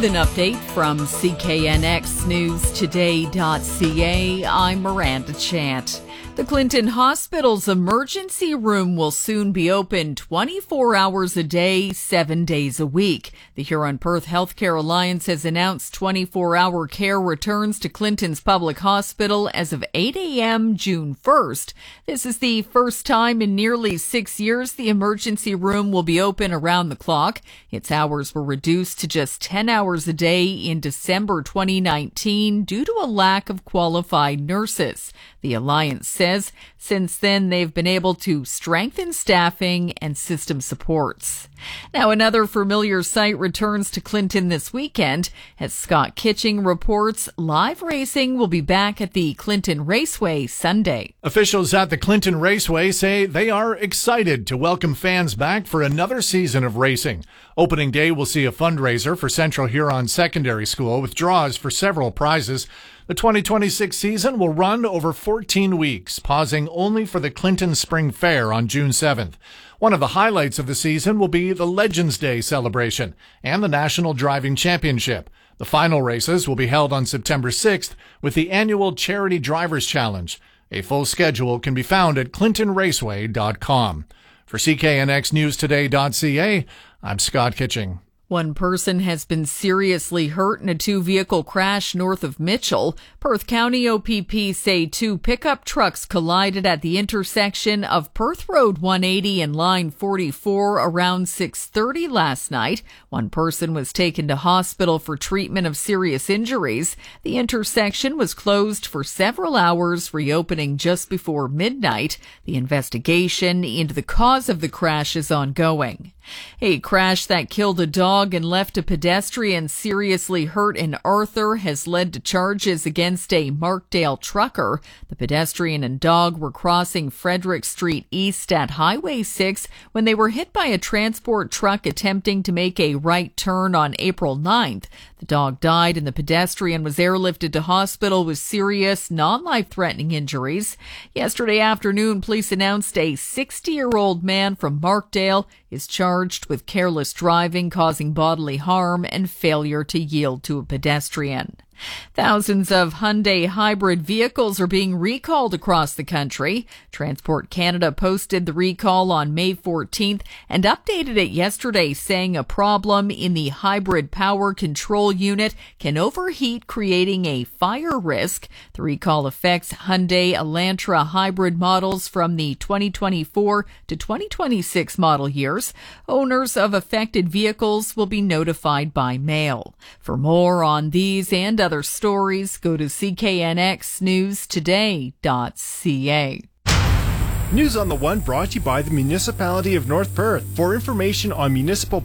With an update from CKNXNewsToday.ca, I'm Miranda Chant. The Clinton Hospital's emergency room will soon be open 24 hours a day, 7 days a week. The Huron-Perth Healthcare Alliance has announced 24-hour care returns to Clinton's public hospital as of 8 a.m. June 1st. This is the first time in nearly 6 years the emergency room will be open around the clock. Its hours were reduced to just 10 hours a day in December 2019 due to a lack of qualified nurses. The Alliance says since then they've been able to strengthen staffing and system supports. Now another familiar sight returns to Clinton this weekend. As Scott Kitching reports, live racing will be back at the Clinton Raceway Sunday. Officials at the Clinton Raceway say they are excited to welcome fans back for another season of racing. Opening day will see a fundraiser for Central Huron Secondary School with draws for several prizes. The 2026 season will run over 14 weeks, pausing only for the Clinton Spring Fair on June 7th. One of the highlights of the season will be the Legends Day celebration and the National Driving Championship. The final races will be held on September 6th with the annual Charity Drivers Challenge. A full schedule can be found at clintonraceway.com. For CKNXNewsToday.ca, I'm Scott Kitching. One person has been seriously hurt in a two-vehicle crash north of Mitchell. Perth County OPP say two pickup trucks collided at the intersection of Perth Road 180 and Line 44 around 6:30 last night. One person was taken to hospital for treatment of serious injuries. The intersection was closed for several hours, reopening just before midnight. The investigation into the cause of the crash is ongoing. A crash that killed a dog and left a pedestrian seriously hurt in Arthur has led to charges against a Markdale trucker. The pedestrian and dog were crossing Frederick Street East at Highway 6 when they were hit by a transport truck attempting to make a right turn on April 9th. The dog died and the pedestrian was airlifted to hospital with serious, non-life-threatening injuries. Yesterday afternoon, police announced a 60-year-old man from Markdale is charged with careless driving, causing bodily harm, and failure to yield to a pedestrian. Thousands of Hyundai hybrid vehicles are being recalled across the country. Transport Canada posted the recall on May 14th and updated it yesterday, saying a problem in the hybrid power control unit can overheat, creating a fire risk. The recall affects Hyundai Elantra hybrid models from the 2024 to 2026 model years. Owners of affected vehicles will be notified by mail. For more on these and other stories, go to CKNXNewsToday.ca. News on the One brought to you by the Municipality of North Perth. For information on municipal